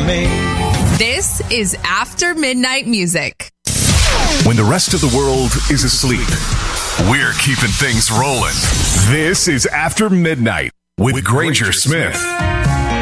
me. This is After Midnight Music. When the rest of the world is asleep, we're keeping things rolling. This is After Midnight with Granger Smith.